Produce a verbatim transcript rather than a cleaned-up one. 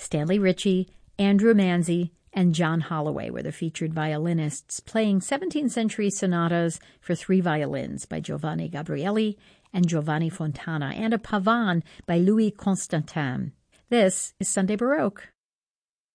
Stanley Ritchie, Andrew Manzi, and John Holloway were the featured violinists, playing seventeenth century sonatas for three violins by Giovanni Gabrieli and Giovanni Fontana, and a pavane by Louis Constantin. This is Sunday Baroque.